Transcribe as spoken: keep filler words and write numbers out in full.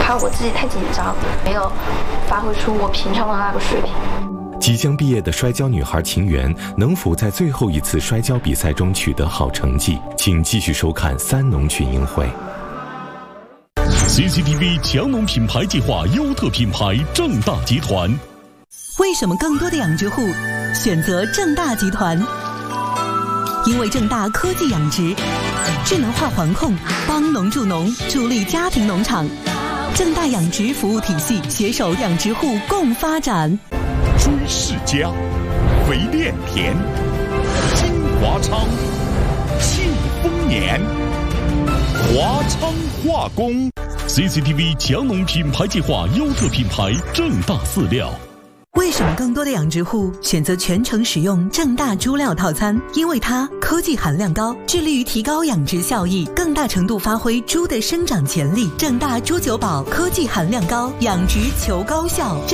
还有我自己太紧张，没有发挥出我平常的那个水平。 即将毕业的摔跤女孩秦媛能否在最后一次摔跤比赛中取得好成绩？请继续收看三农群英会。 C C T V 强农品牌计划优特品牌正大集团。 为什么更多的养殖户选择正大集团？因为正大科技养殖，智能化环控，帮农助农，助力家庭农场。正大养殖服务体系携手养殖户共发展。 追世家，肥炼田，金华昌，庆丰年，华昌化工。C C T V 强农品牌计划优特品牌正大饲料。 为什么更多的养殖户选择全程使用正大猪料套餐？因为它科技含量高，致力于提高养殖效益，更大程度发挥猪的生长潜力。正大猪九宝科技含量高，养殖求高效。